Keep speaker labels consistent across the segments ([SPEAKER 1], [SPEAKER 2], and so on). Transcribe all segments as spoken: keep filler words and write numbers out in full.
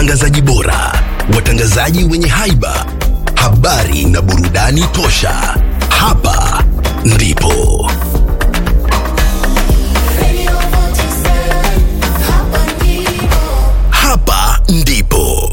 [SPEAKER 1] watangazaji bora, watangazaji wenye haiba, habari na burudani tosha. Hapa ndipo Hapa ndipo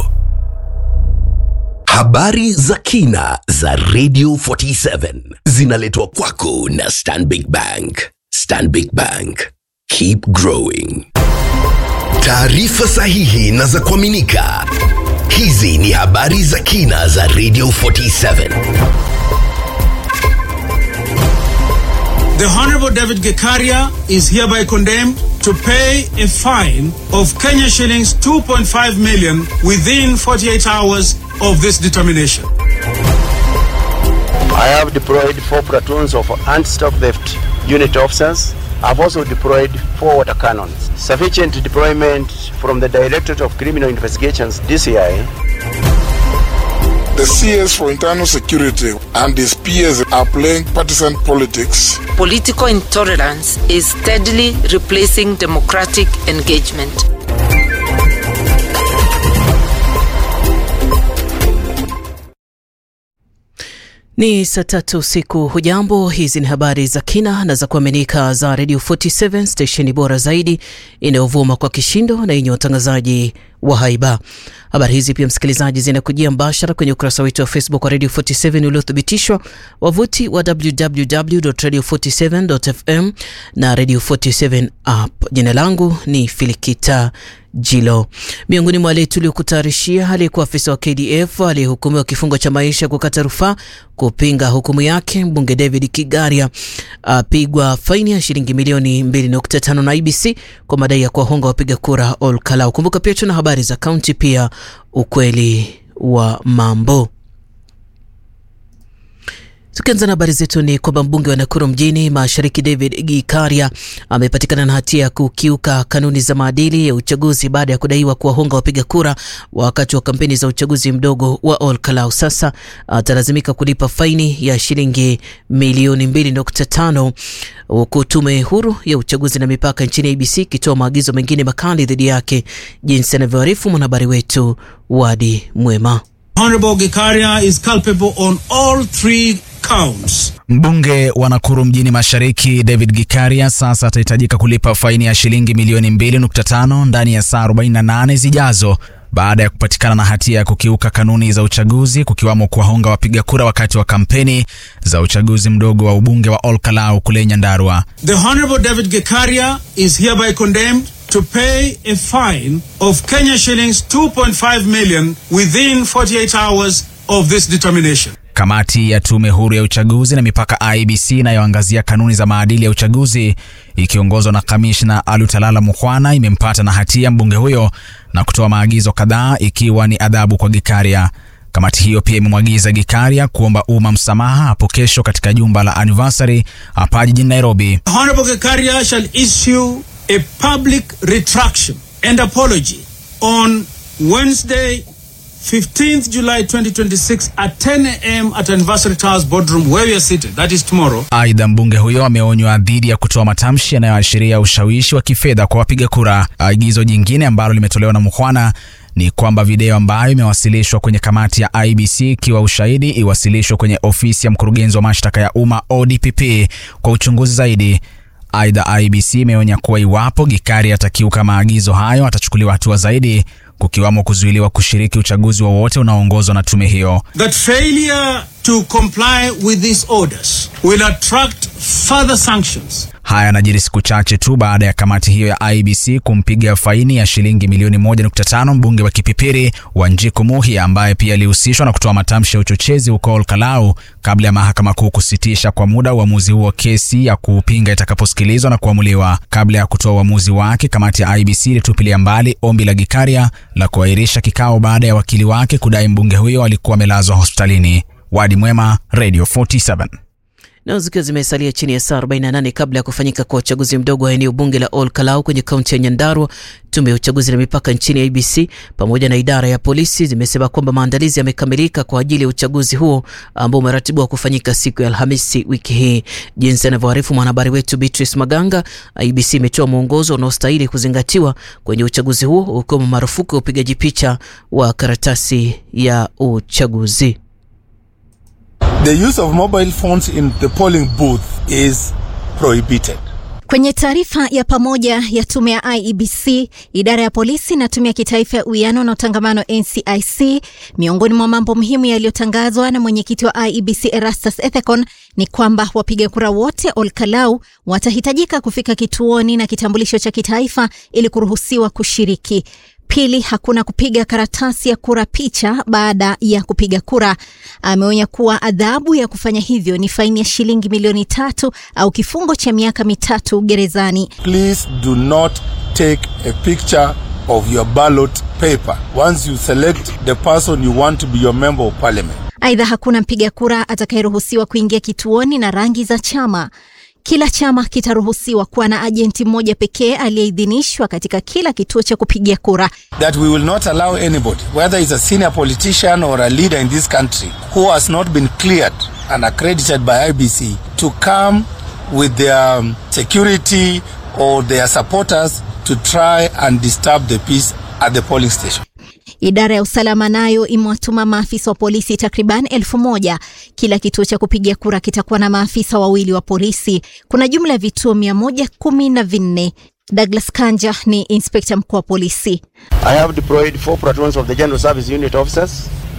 [SPEAKER 1] habari za kina za Radio forty-seven zinaletwa kwako na Stanbic Bank. Stanbic Bank, keep growing. Taarifa sahihi na za kuaminika. Hizi ni habari za kina za Radio forty-seven.
[SPEAKER 2] The Honorable David Gikaria is hereby condemned to pay a fine of Kenya shillings two point five million within forty-eight hours of this determination.
[SPEAKER 3] I have deployed four platoons of anti-stock theft unit officers. I've also deployed four water cannons. Sufficient deployment from the Directorate of Criminal Investigations, D C I.
[SPEAKER 4] The C S for Internal Security and his peers are playing partisan politics.
[SPEAKER 5] Political intolerance is steadily replacing democratic engagement.
[SPEAKER 6] Ni saa tatu usiku. Hujambo, hizi ni habari za kina na za kuaminika za Radio forty-seven, stesheni bora zaidi inayovuma kwa kishindo na yenye watangazaji wa haiba. Habari hizi pia msikilizaji zinakujia mbashara kwenye ukurasa wetu wa Facebook wa Radio forty-seven uliothibitishwa, wavuti wa w w w dot radio forty-seven dot f m na Radio forty-seven app. Jina langu ni Filikita Jilo. Miongoni mwa wale tuliokutayarishia, aliyekuwa afisa wa K D F aliyehukumiwa kifungo cha maisha kukata rufaa kupinga hukumu yake. Mbunge David Gikaria apigwa faini ya shilingi milioni mbili nukta tano na I B C kwa madai ya kuwahonga wapiga kura Ol Kalou. Kumbuka pia tuna habari za kaunti, pia ukweli wa mambo. Tukianza na habari zetu ni kwamba mbunge wa Nakuru mjini Mashariki David Gikaria amepatikana na hatia ya kukiuka kanuni za maadili ya uchaguzi baada ya kudaiwa kuwahonga wapiga kura wakati wa kampeni za uchaguzi mdogo wa Ol Kalou. Sasa atalazimika kulipa faini ya shilingi milioni mbili nukta tano, huku tume huru ya uchaguzi na mipaka nchini I B C ikitoa maagizo mengine makali dhidi yake, jinsi anavyoarifu mwanahabari wetu Wadi Mwema.
[SPEAKER 2] Honorable Gikaria is culpable on all three counts.
[SPEAKER 7] Mbunge wa Nakuru mjini Mashariki David Gikaria sasa atahitajika kulipa faini ya shilingi milioni mbili nukta tano ndani ya saa arobaini na nane zijazo baada ya kupatikana na hatia ya kukiuka kanuni za uchaguzi, kukiwamo kuwahonga wapiga kura wakati wa kampeni za uchaguzi mdogo wa ubunge wa Ol Kalou kule Nyandarua.
[SPEAKER 2] The Honorable David Gikaria is hereby condemned to pay a fine of Kenya shillings two point five million within forty-eight hours of this determination.
[SPEAKER 7] Kamati ya tume huru ya uchaguzi na mipaka I B C inayoangazia kanuni za maadili ya uchaguzi ikiongozwa na Kamishna Alutalala Mukhwana imempata na hatia mbunge huyo na kutoa maagizo kadhaa ikiwa ni adhabu kwa Gikaria. Kamati hiyo pia imemwagiza Gikaria kuomba umma msamaha hapo kesho katika jumba la Anniversary hapa jijini Nairobi.
[SPEAKER 2] Honorable Gikaria shall issue a public retraction and apology on Wednesday, fifteenth July twenty twenty-six at ten a m at Anniversary Towers Boardroom where we are seated. That is tomorrow.
[SPEAKER 7] Aidha, mbunge huyo ameonywa dhidi ya kutoa matamshi yanayoashiria ushawishi wa kifedha kwa wapiga kura. Agizo jingine ambalo limetolewa na Mukhwana ni kwamba video ambayo imewasilishwa kwenye kamati ya I B C ikiwa ushahidi iwasilishwe kwenye ofisi ya mkurugenzi wa mashtaka ya umma O D P P kwa uchunguzi zaidi. Aidha, I B C imeonya kuwa iwapo Gikaria atakiuka maagizo hayo atachukuliwa hatua zaidi, kukiwamo kuzuiliwa kushiriki uchaguzi wowote unaoongozwa na tume hiyo.
[SPEAKER 2] That failure to comply with these orders will attract further sanctions.
[SPEAKER 7] Haya yanajiri siku chache tu baada ya kamati hiyo ya I B C kumpiga faini ya shilingi milioni moja nukta tano mbunge wa Kipipiri Wanjiku Muhia ambaye pia alihusishwa na kutoa matamshi ya uchochezi huko Ol Kalou kabla ya mahakama kuu kusitisha kwa muda uamuzi huo kesi ya kupinga itakaposikilizwa na kuamuliwa. Kabla ya kutoa uamuzi wake, kamati ya I B C ilitupilia mbali ombi la Gikaria la kuahirisha kikao baada ya wakili wake kudai mbunge huyo alikuwa amelazwa hospitalini. Wadi Mwema, Radio forty-seven.
[SPEAKER 6] Na zikiwa zimesalia chini ya saa arobaini na nane kabla ya kufanyika kwa uchaguzi mdogo wa eneo bunge la Ol Kalou kwenye kaunti ya Nyandarua, tume ya uchaguzi na mipaka nchini I B C pamoja na idara ya polisi zimesema kwamba maandalizi yamekamilika kwa ajili ya uchaguzi huo ambao umeratibiwa kufanyika siku ya Alhamisi wiki hii. Jinsi anavyoarifu mwanahabari wetu Beatrice Maganga, I B C imetoa mwongozo unaostahili kuzingatiwa kwenye uchaguzi huo, ukiwemo marufuku ya upigaji picha wa karatasi ya uchaguzi.
[SPEAKER 8] The use of mobile phones in the polling booth is prohibited.
[SPEAKER 9] Kwenye taarifa ya pamoja ya tume ya I E B C, idara ya polisi na tume ya kitaifa ya uwiano na utangamano N C I C, miongoni mwa mambo muhimu yaliyotangazwa na mwenyekiti wa I E B C Erastus Ethekon ni kwamba wapiga kura wote Ol Kalou watahitajika kufika kituoni na kitambulisho cha kitaifa ili kuruhusiwa kushiriki. Pili, hakuna kupiga karatasi ya kura picha baada ya kupiga kura. Ameonya kuwa adhabu ya kufanya hivyo ni faini ya shilingi milioni tatu au kifungo cha miaka mitatu gerezani.
[SPEAKER 8] Please do not take a picture of your ballot paper once you select the person you want to be your member of parliament.
[SPEAKER 9] Aidha, hakuna mpiga kura atakayeruhusiwa kuingia kituoni na rangi za chama. Kila chama kitaruhusiwa kuwa na ajenti mmoja pekee aliyeidhinishwa katika kila kituo cha kupigia kura.
[SPEAKER 8] That we will not allow anybody, whether is a senior politician or a leader in this country, who has not been cleared and accredited by I B C, to come with their um, security or their supporters to try and disturb the peace at the polling station.
[SPEAKER 9] Idara ya usalama nayo imewatuma maafisa wa polisi takriban elfu moja. Kila kituo cha kupigia kura kitakuwa na maafisa wawili wa polisi. Kuna jumla ya vituo mia moja kumi na vinne. Douglas Kanja ni inspector mkuu wa polisi.
[SPEAKER 3] I have deployed four platoons of the General Service Unit officers.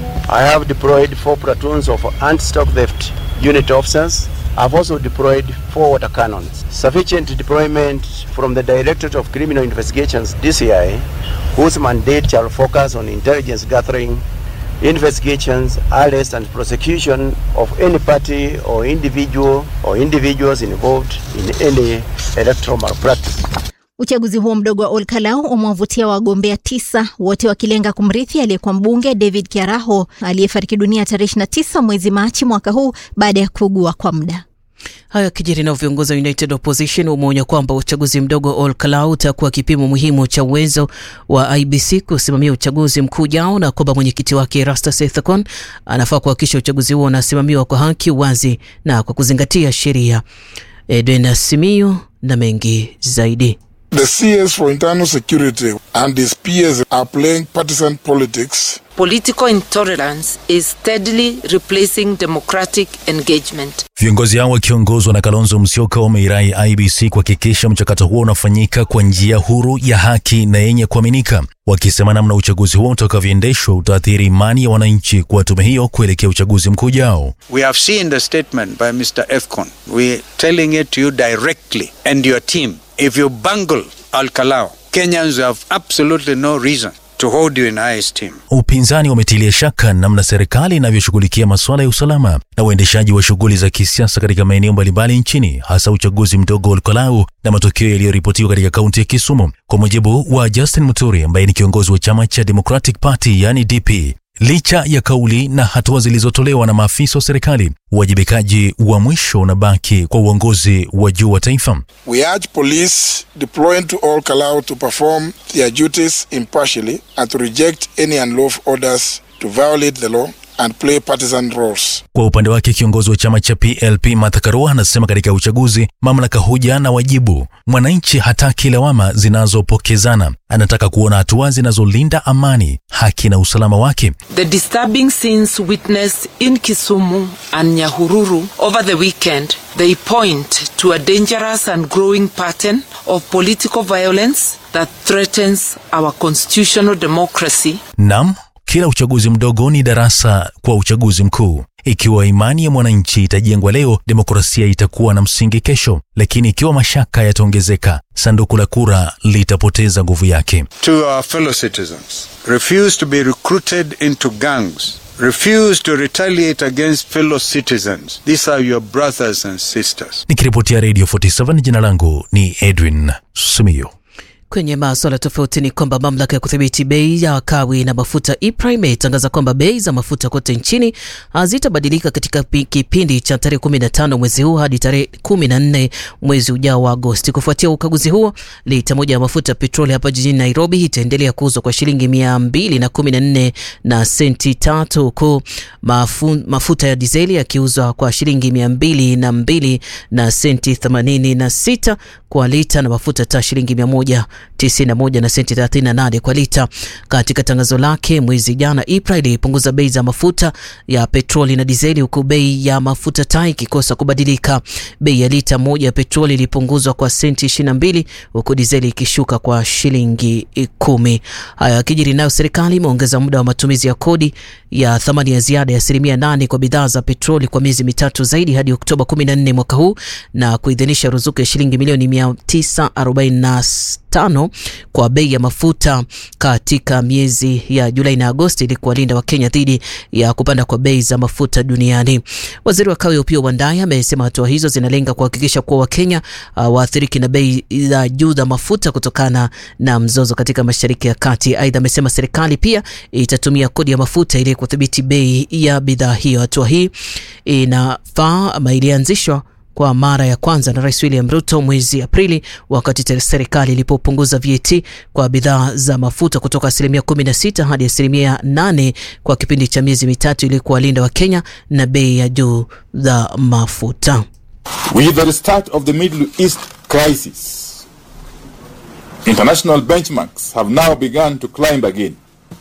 [SPEAKER 3] I have deployed four platoons of anti-stock theft unit officers. I've also deployed four water cannons. Sufficient deployment from the Directorate of Criminal Investigations, D C I, whose mandate shall focus on intelligence gathering, investigations, arrest and prosecution of any party or individual or individuals involved in any electoral malpractice.
[SPEAKER 9] Uchaguzi huo mdogo wa Ol Kalou umewavutia wagombea tisa, wote wakilenga kumrithi aliyekuwa mbunge David Kiaraho aliyefariki dunia tarehe ishirini na tisa mwezi Machi mwaka huu baada ya kuugua kwa muda.
[SPEAKER 6] Haya kijiri na viongozi wa United Opposition umeonya kwamba uchaguzi mdogo Ol Kalou utakuwa kipimo muhimu cha uwezo wa I B C kusimamia uchaguzi mkuu ujao, na kwamba mwenyekiti wake Erastus Ethekon anafaa kuhakikisha uchaguzi huo unasimamiwa kwa haki, wazi na kwa kuzingatia sheria. Edwin Simiyu na mengi zaidi.
[SPEAKER 4] The C S for Internal Security and his peers are playing partisan politics.
[SPEAKER 5] Political intolerance is steadily replacing democratic engagement.
[SPEAKER 10] Viongozi hao wakiongozwa na Kalonzo Musyoka wameirai I B C kuhakikisha mchakato huo unafanyika kwa njia huru, ya haki na yenye kuaminika, wakisema namna uchaguzi huo utakavyoendeshwa utaathiri imani ya wananchi kwa tume hiyo kuelekea uchaguzi mkuu ujao.
[SPEAKER 11] We have seen the statement by Mister Ethekon. We telling it to you directly and your team. If you bungle Ol Kalou, Kenyans have absolutely no reason to hold you in high esteem.
[SPEAKER 10] Upinzani umetilia shaka namna serikali inavyoshughulikia masuala ya usalama na uendeshaji wa shughuli za kisiasa katika maeneo mbalimbali nchini, hasa uchaguzi mdogo Ol Kalou na matokeo yaliyoripotiwa katika kaunti ya Kisumu. Kwa mujibu wa Justin Muturi ambaye ni kiongozi wa chama cha Democratic Party yani D P, licha ya kauli na hatua zilizotolewa na maafisa wa serikali, uwajibikaji wa mwisho unabaki kwa uongozi wa juu wa taifa.
[SPEAKER 4] We urge police deployed to Ol Kalou to perform their duties impartially and to reject any unlawful orders to violate the law and play partisan roles.
[SPEAKER 10] Kwa upande wake kiongozi wa chama cha P L P Martha Karua anasema katika uchaguzi mamlaka huja na wajibu. Mwananchi hataki lawama zinazopokezana, anataka kuona hatua zinazolinda amani, haki na usalama wake.
[SPEAKER 5] The disturbing scenes witnessed in Kisumu and Nyahururu over the weekend, they point to a dangerous and growing pattern of political violence that threatens our constitutional democracy.
[SPEAKER 10] Nam, kila uchaguzi mdogo ni darasa kwa uchaguzi mkuu. Ikiwa imani ya mwananchi itajengwa leo, demokrasia itakuwa na msingi kesho. Lakini ikiwa mashaka yataongezeka, sanduku la kura litapoteza nguvu yake.
[SPEAKER 11] To our fellow citizens, refuse to be recruited into gangs. Refuse to retaliate against fellow citizens. These are your brothers and sisters.
[SPEAKER 10] Nikiripotia Radio forty-seven, jina langu ni Edwin Simiyu.
[SPEAKER 6] Kwenye masuala tofauti ni kwamba mamlaka ya kudhibiti bei ya kawi na mafuta I P R A imetangaza kwamba bei za mafuta kote nchini hazitabadilika katika kipindi cha tarehe kumi na tano mwezi huu hadi tarehe kumi na nne mwezi ujao wa Agosti. Kufuatia ukaguzi huo, lita moja ya mafuta petroli hapa jijini Nairobi itaendelea kuuzwa kwa shilingi mia mbili na kumi na nne na senti tatu, huku mafu, mafuta ya dizeli yakiuzwa kwa shilingi mia mbili na mbili na senti themanini na sita kwa lita, na mafuta taa shilingi mia moja tisini na moja na senti thelathini na nane kwa lita. Katika tangazo lake mwezi jana, I P R A ilipunguza bei za mafuta ya petroli na dizeli, huku bei ya mafuta taa ikikosa kubadilika. Bei ya lita moja ya petroli ilipunguzwa kwa senti ishirini na mbili, huku dizeli ikishuka kwa shilingi kumi. Haya kijiri, nayo serikali imeongeza muda wa matumizi ya kodi ya thamani ya ziada ya asilimia nane kwa bidhaa za petroli kwa miezi mitatu zaidi hadi Oktoba kumi na nne mwaka huu, na kuidhinisha ruzuku ya shilingi milioni mia tisa arobaini na tano kwa bei ya mafuta katika miezi ya Julai na Agosti ili kuwalinda Wakenya dhidi ya kupanda kwa bei za mafuta duniani. Waziri wa Kawi Opiyo Wandayi amesema hatua hizo zinalenga kuhakikisha kuwa Wakenya uh, waathiriki na bei za juu za mafuta kutokana na mzozo katika Mashariki ya Kati. Aidha, amesema serikali pia itatumia kodi ya mafuta ili kudhibiti bei ya bidhaa hiyo. Hatua hii inafaa ama ilianzishwa kwa mara ya kwanza na Rais William Ruto mwezi Aprili, wakati serikali ilipopunguza V A T kwa bidhaa za mafuta kutoka asilimia kumi na sita hadi asilimia nane kwa kipindi cha miezi mitatu ili kuwalinda Wakenya na bei ya juu za mafuta.
[SPEAKER 12] With the start of the Middle East crisis, international benchmarks have now begun to climb again.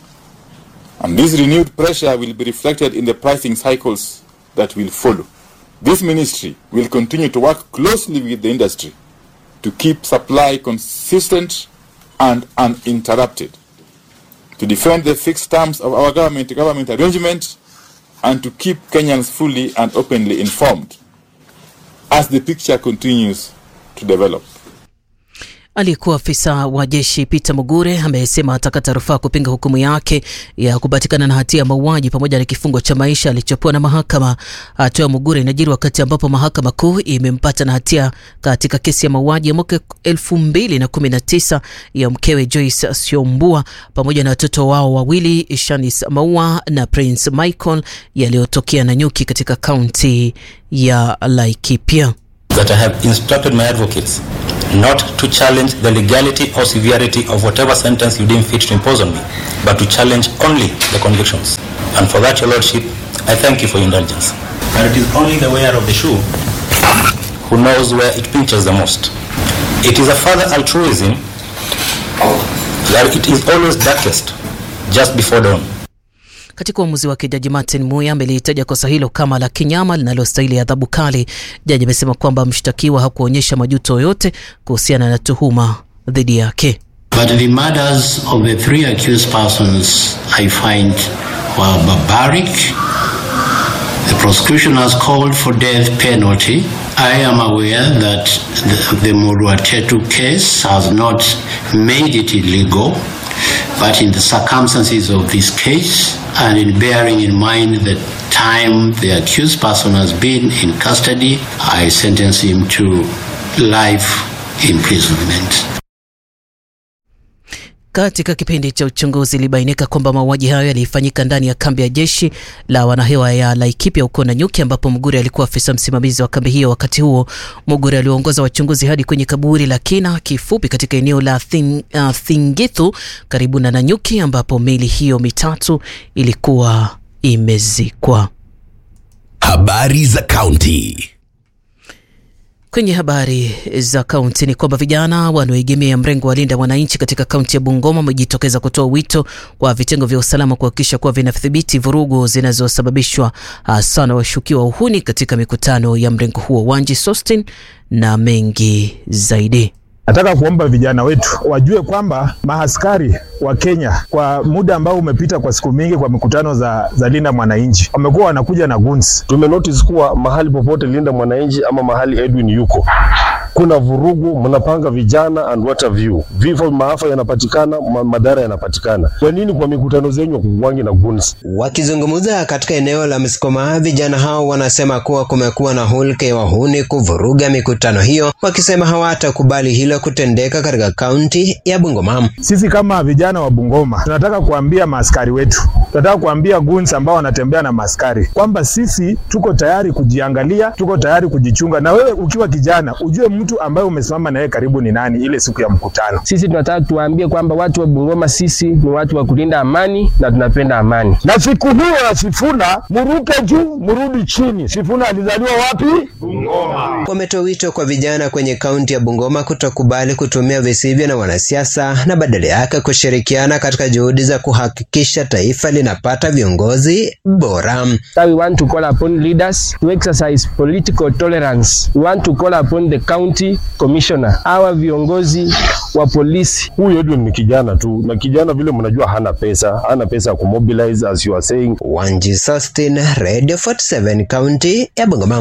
[SPEAKER 12] And this renewed pressure will be reflected in the pricing cycles that will follow. This ministry will continue to work closely with the industry to keep supply consistent and uninterrupted, to defend the fixed terms of our government-to-government arrangement, and to keep Kenyans fully and openly informed as the picture continues to develop.
[SPEAKER 6] Alikuwa afisa wa jeshi Peter Mugure amesema atakata rufaa kupinga hukumu yake ya kupatikana na hatia ya mauaji pamoja na kifungo cha maisha alichopewa na mahakama. Hatua ya Mugure inajiri wakati ambapo mahakama kuu imempata na hatia katika kesi ya mauaji ya mwaka elfu mbili na kumi na tisa ya mkewe Joyce Siombua pamoja na watoto wao wawili Shanice Maua na Prince Michael yaliyotokea Nanyuki katika kaunti ya Laikipia.
[SPEAKER 13] That I have instructed my advocates not to challenge the legality or severity of whatever sentence you deem fit to impose on me, but to challenge only the convictions. And for that, Your Lordship, I thank you for your indulgence. And it is only the wearer of the shoe who knows where it pinches the most. It is a further altruism that it is always darkest just before dawn.
[SPEAKER 6] Katika uamuzi wake, Jaji Martin Muya amelitaja kosa hilo kama la kinyama linalostahili adhabu kali. Jaji amesema kwamba mshtakiwa hakuonyesha majuto yote kuhusiana na tuhuma dhidi yake.
[SPEAKER 14] But the murders of the three accused persons I find were barbaric. The prosecution has called for death penalty. I am aware that the, the Muruatetu case has not made it illegal, but in the circumstances of this case, and in bearing in mind the time the accused person has been in custody, I sentence him to life imprisonment.
[SPEAKER 6] Katika kipindi cha uchunguzi ilibainika kwamba mauaji hayo yalifanyika ndani ya kambi ya jeshi la wanahewa ya Laikipia huko Nanyuki, ambapo Mugure alikuwa afisa msimamizi wa kambi hiyo. Wakati huo Mugure aliongoza wachunguzi hadi kwenye kaburi la kina kifupi katika eneo la Thin, uh, Thingithu karibu na Nanyuki, ambapo miili hiyo mitatu ilikuwa imezikwa.
[SPEAKER 1] Habari za kaunti.
[SPEAKER 6] Kwenye habari za kaunti ni kwamba vijana wanaoegemea mrengo wa Linda Wananchi katika kaunti ya Bungoma wamejitokeza kutoa wito kwa vitengo vya usalama kuhakikisha kuwa vinadhibiti vurugu zinazosababishwa hasa na washukiwa uhuni katika mikutano ya mrengo huo. Wanji Sostin na mengi zaidi.
[SPEAKER 15] Nataka kuomba vijana wetu wajue kwamba maaskari wa Kenya kwa muda ambao umepita kwa siku mingi kwa mikutano za, za Linda Mwananchi wamekuwa wanakuja na guns.
[SPEAKER 16] Tume notice kuwa mahali popote Linda Mwananchi ama mahali Edwin yuko, kuna vurugu, mnapanga vijana and what have you. Vifo, maafa yanapatikana, madhara yanapatikana. Kwa nini kwa mikutano zenyu kuwangi na guns?
[SPEAKER 17] Wakizungumza katika eneo la Msikoma, vijana hao wanasema kuwa kumekuwa na hulka ya wahuni kuvuruga mikutano hiyo, wakisema hawatakubali hilo kutendeka katika kaunti ya Bungoma.
[SPEAKER 15] Sisi kama vijana wa Bungoma tunataka kuambia maaskari wetu, tunataka kuambia guns ambao wanatembea na maaskari kwamba sisi tuko tayari kujiangalia, tuko tayari kujichunga. Na wewe ukiwa kijana ujue mtu ambaye umesimama naye karibu ni nani ile siku ya mkutano.
[SPEAKER 18] Sisi tunataka tuambie kwamba watu wa Bungoma sisi ni watu wa kulinda amani na tunapenda amani.
[SPEAKER 15] Na siku hiyo ya Sifuna, muruke juu, murudi chini. Sifuna alizaliwa wapi? Bungoma.
[SPEAKER 17] Wametoa wito kwa vijana kwenye kaunti ya Bungoma kutokubali kutumia visivyo na wanasiasa na badala yake kushirikiana katika juhudi za kuhakikisha taifa linapata viongozi bora.
[SPEAKER 18] So we want to call upon leaders to exercise political tolerance. We want to call upon the county commissioner, our viongozi wa polisi.
[SPEAKER 16] Huyo ndio ni kijana tu, na kijana vile mnajua hana pesa, hana pesa kumobilize as you are saying.
[SPEAKER 17] Wanji Sustin, Radio forty-seven, kaunti ya Bungoma.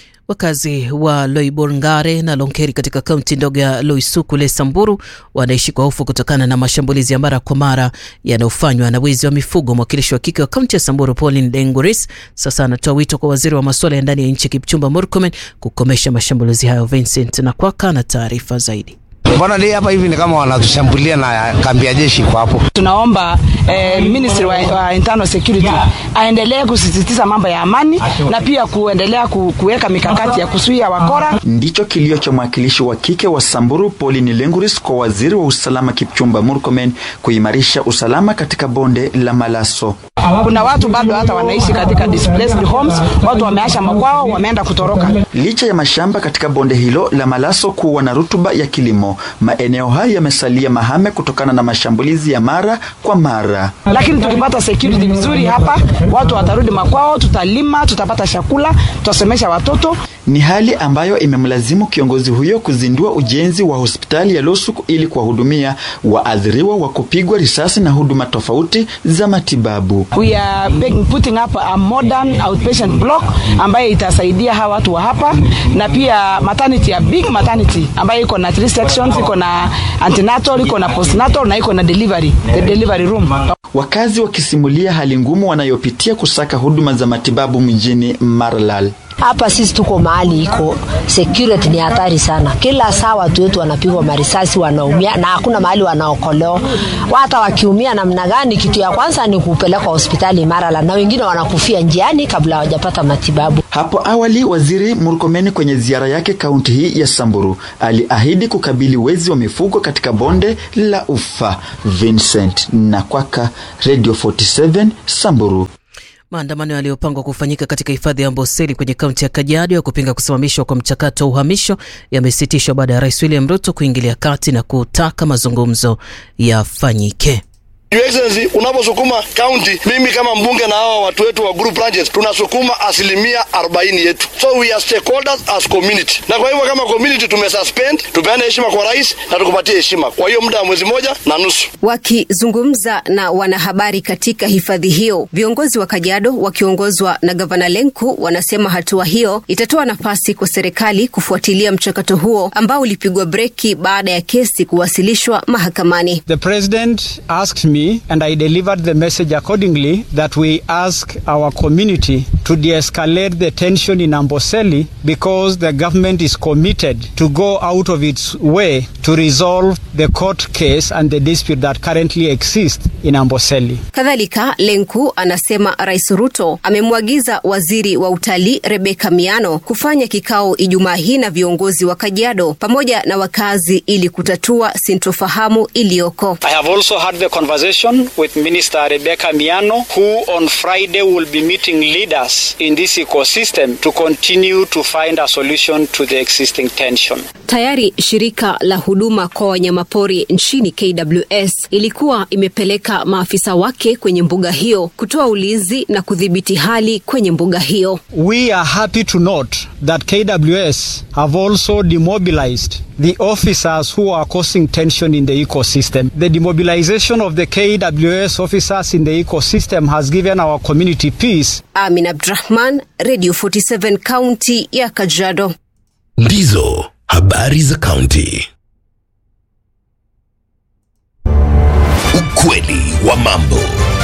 [SPEAKER 6] Wakazi wa Loiborngare na Lonkeri katika kaunti ndogo ya Loisukule Samburu wanaishi kwa hofu kutokana na mashambulizi ya mara kwa mara yanayofanywa na wezi wa mifugo. Mwakilishi wa kike wa kaunti ya Samburu Pauline Denguris sasa anatoa wito kwa waziri wa masuala ya ndani ya nchi Kipchumba Murkomen kukomesha mashambulizi hayo. Vincent na Kwaka na taarifa zaidi.
[SPEAKER 19] Bwana leo hapa hivi ni kama wanatushambulia na kambi ya jeshi kwa hapo.
[SPEAKER 20] Tunaomba eh, Ministry wa, wa Internal Security aendelee kusisitiza mambo ya amani na pia kuendelea ku, kuweka mikakati ya kuzuia wakora.
[SPEAKER 21] Ndicho kilio cha mwakilishi wa kike wa Samburu Pauline Lenguris kwa waziri wa usalama Kipchumba Murkomen kuimarisha usalama katika bonde la Malaso.
[SPEAKER 20] Kuna watu bado hata wanaishi katika displaced homes, watu wameacha makwao, wameenda kutoroka.
[SPEAKER 21] Licha ya mashamba katika bonde hilo la Malaso kuwa na rutuba ya kilimo, maeneo haya yamesalia mahame kutokana na mashambulizi ya mara kwa mara.
[SPEAKER 20] Lakini tukipata security vizuri hapa, watu watarudi makwao, tutalima, tutapata chakula, tutasomesha watoto.
[SPEAKER 21] Ni hali ambayo imemlazimu kiongozi huyo kuzindua ujenzi wa hospitali ya Losuku ili kuwahudumia waathiriwa wa kupigwa risasi na huduma tofauti za matibabu.
[SPEAKER 20] We are putting up a modern outpatient block ambayo itasaidia hawa watu wa hapa, na pia maternity, a big maternity ambayo iko na three sections, iko na antenatal, iko na postnatal na iko na delivery, the delivery room.
[SPEAKER 21] Wakazi wakisimulia hali ngumu wanayopitia kusaka huduma za matibabu mjini Maralal.
[SPEAKER 22] Hapa sisi tuko mahali iko security ni hatari sana. Kila saa watu wetu wanapigwa marisasi, wanaumia na hakuna mahali wanaokolewa. Hata wakiumia namna gani, kitu ya kwanza ni kupeleka hospitali Marala na wengine wanakufia njiani kabla hawajapata matibabu.
[SPEAKER 21] Hapo awali waziri Murkomen kwenye ziara yake kaunti hii ya Samburu aliahidi kukabili wezi wa mifugo katika bonde la Ufa. Vincent na Kwaka, Radio forty-seven, Samburu.
[SPEAKER 6] Maandamano yaliyopangwa kufanyika katika hifadhi ya Amboseli kwenye kaunti ya Kajiado ya kupinga kusimamishwa kwa mchakato wa uhamisho yamesitishwa baada ya Rais William Ruto kuingilia kati na kutaka mazungumzo yafanyike.
[SPEAKER 23] Your Excellency, unaposukuma county, mimi kama mbunge na hawa watu wetu wa group branches tunasukuma asilimia arobaini yetu. So we are stakeholders as community. Na kwa hivyo kama community tumesuspend, tupeane heshima kwa rais na tukupatie heshima. Kwa hiyo muda wa mwezi moja na nusu.
[SPEAKER 24] Wakizungumza na wanahabari katika hifadhi hiyo, viongozi wa Kajiado wakiongozwa na Gavana Lenku wanasema hatua hiyo itatoa nafasi kwa serikali kufuatilia mchakato huo ambao ulipigwa breki baada ya kesi kuwasilishwa mahakamani.
[SPEAKER 2] The president asked me and I delivered the message accordingly that we ask our community to de-escalate the tension in Amboseli because the government is committed to go out of its way to resolve the court case and the dispute that currently exists in Amboseli.
[SPEAKER 24] Kadhalika, Lenku anasema Rais Ruto amemwagiza waziri wa utalii Rebecca Miano kufanya kikao Ijumaa hii na viongozi wa Kajiado pamoja na wakazi ili kutatua sintofahamu iliyoko.
[SPEAKER 25] I have also had the conversation with Minister Rebecca Miano, who on Friday will be meeting leaders in this ecosystem to continue to find a solution to the existing tension.
[SPEAKER 24] Tayari shirika la huduma kwa wanyamapori nchini K W S ilikuwa imepeleka maafisa wake kwenye mbuga hiyo kutoa ulinzi na kudhibiti hali kwenye mbuga hiyo.
[SPEAKER 2] We are happy to note that K W S have also demobilized the officers who are causing tension in the ecosystem. The demobilization of the K W S officers in the ecosystem has given our community peace.
[SPEAKER 24] Amin Abdrahman, Radio forty-seven, County ya Kajiado.
[SPEAKER 1] Ndizo Habari za kaunti. Ukweli wa mambo.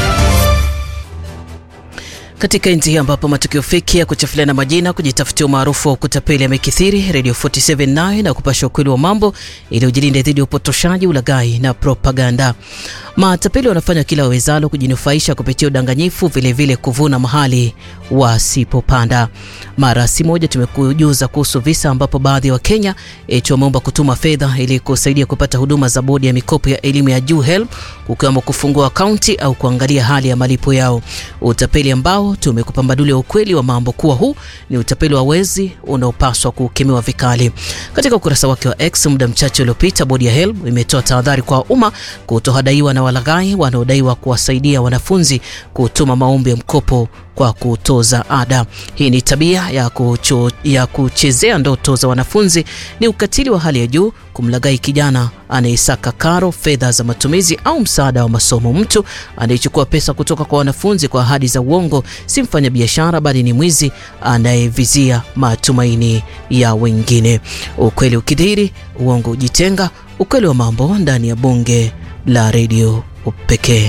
[SPEAKER 6] Katika nchi hii ambapo matukio feki ya kuchafuliana majina, kujitafutia umaarufu wa kutapeli yamekithiri, Radio forty-seven nayo na kupasha ukweli wa mambo ili ujilinde dhidi ya upotoshaji, ulaghai na propaganda. Matapeli wanafanya kila wawezalo kujinufaisha kupitia udanganyifu, vile vile kuvuna mahali wasipopanda. Mara si moja tumekujuza kuhusu visa ambapo baadhi wa Kenya eti wameomba kutuma fedha ili kusaidia kupata huduma za bodi ya mikopo ya elimu ya juu HELB, ukiwemo kufungua akaunti au kuangalia hali ya malipo yao. Utapeli ambao tumekupambanulia ukweli wa mambo kuwa huu ni utapeli wa wezi unaopaswa kukemewa vikali. Katika ukurasa wake wa X muda mchache uliopita, bodi ya HELB imetoa tahadhari kwa umma kutohadaiwa na walaghai wanaodaiwa kuwasaidia wanafunzi kutuma maombi ya mkopo kwa kutoza ada. Hii ni tabia ya, kucho, ya kuchezea ndoto za wanafunzi, ni ukatili wa hali ya juu kumlaghai kijana anayesaka karo, fedha za matumizi au msaada wa masomo. Mtu anayechukua pesa kutoka kwa wanafunzi kwa ahadi za uongo si mfanya biashara, bali ni mwizi anayevizia matumaini ya wengine. Ukweli ukidhihiri, uongo ujitenga. Ukweli wa mambo ndani ya bunge la redio pekee.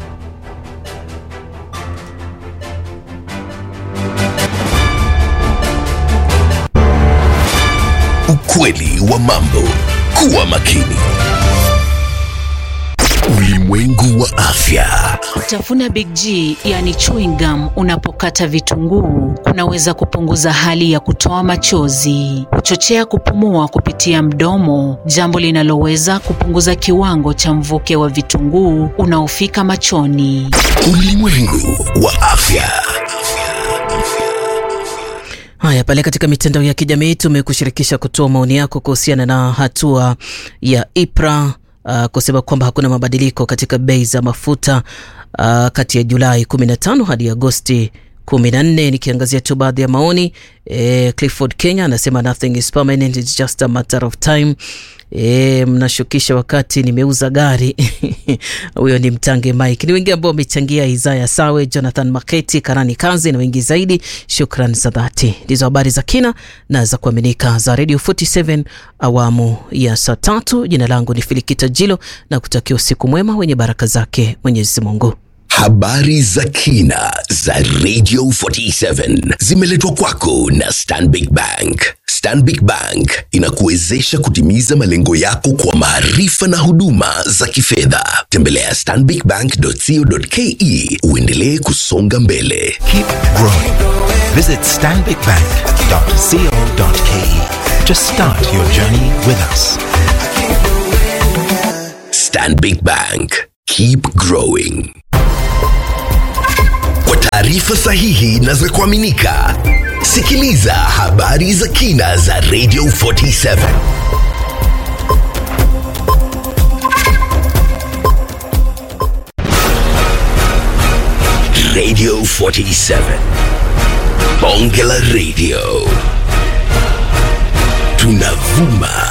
[SPEAKER 1] Ukweli wa mambo. Kuwa makini. Ulimwengu wa afya.
[SPEAKER 3] Tafuna Big G, yani chewing gum, unapokata vitunguu kunaweza kupunguza hali ya kutoa machozi, kuchochea kupumua kupitia mdomo, jambo linaloweza kupunguza kiwango cha mvuke wa vitunguu unaofika machoni.
[SPEAKER 1] Ulimwengu wa afya.
[SPEAKER 6] Haya, pale katika mitandao ya kijamii tumekushirikisha kutoa maoni yako kuhusiana na hatua ya IPRA uh, kusema kwamba hakuna mabadiliko katika bei za mafuta uh, kati ya Julai kumi na tano hadi Agosti kumi na nne. Nikiangazia tu baadhi ya maoni, eh, Clifford Kenya anasema nothing is permanent, it's just a matter of time. E, mnashukisha wakati nimeuza gari. Huyo ni Mtange Mike. Ni wengi ambao wamechangia: Isaiah Sawe, Jonathan Maketi, Karani Kazi na wengi zaidi. Shukran za dhati. Ndizo habari za kina na za kuaminika za Radio forty-seven awamu ya saa tatu. Jina langu ni Filikita Jilo na kutakia usiku mwema wenye baraka zake Mwenyezi Mungu.
[SPEAKER 1] Habari za kina za Radio forty-seven zimeletwa kwako na Stanbic Bank. Stanbic Bank inakuwezesha kutimiza malengo yako kwa maarifa na huduma za kifedha. Tembelea stanbic bank dot co dot ke uendelee kusonga mbele.
[SPEAKER 4] Keep growing. Visit stanbic bank dot co dot ke to start your journey with us.
[SPEAKER 1] Stanbic Bank. Keep growing. Kwa taarifa sahihi na za kuaminika, sikiliza habari za kina za Radio forty-seven. Radio forty-seven. Bonge la Radio. Tunavuma